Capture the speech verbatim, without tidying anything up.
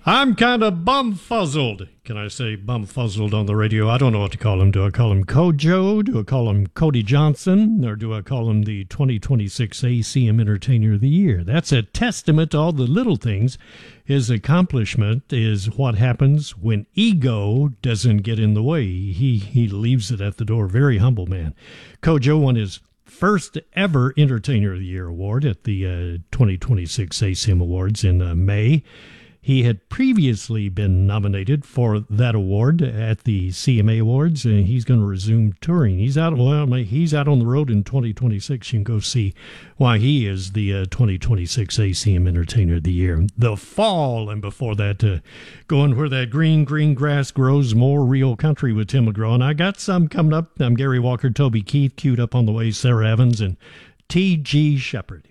I'm kind of bumfuzzled. Can I say bumfuzzled on the radio? I don't know what to call him. Do I call him Kojo? Do I call him Cody Johnson? Or do I call him the twenty twenty-six A C M Entertainer of the Year? That's a testament to all the little things. His accomplishment is what happens when ego doesn't get in the way. He, he leaves it at the door. Very humble man. Kojo won his first ever Entertainer of the Year award at the uh, twenty twenty-six A C M Awards in uh, May. He had previously been nominated for that award at the C M A Awards, and he's going to resume touring. He's out. Well, he's out on the road in twenty twenty-six. You can go see why he is the uh, twenty twenty-six A C M Entertainer of the Year. The Fall, and before that, uh, going where that green, green grass grows, more real country with Tim McGraw. And I got some coming up. I'm Gary Walker, Toby Keith, queued up on the way, Sarah Evans, and T G Shepherd.